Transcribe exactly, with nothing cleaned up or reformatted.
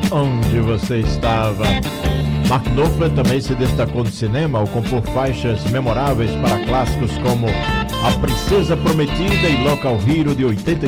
onde você estava. Mark Knopfler também se destacou no cinema ao compor faixas memoráveis para clássicos como A Princesa Prometida e Local Hero de oitenta